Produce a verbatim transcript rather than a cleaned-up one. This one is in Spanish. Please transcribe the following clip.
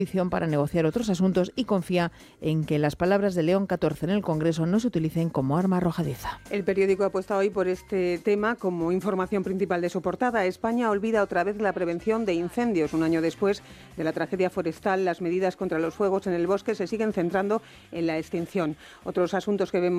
para negociar otros asuntos y confía en que las palabras de León catorce en el Congreso no se utilicen como arma arrojadiza. El periódico ha apostado hoy por este tema como información principal de su portada. España olvida otra vez la prevención de incendios. Un año después de la tragedia forestal, las medidas contra los fuegos en el bosque se siguen centrando en la extinción. Otros asuntos que vemos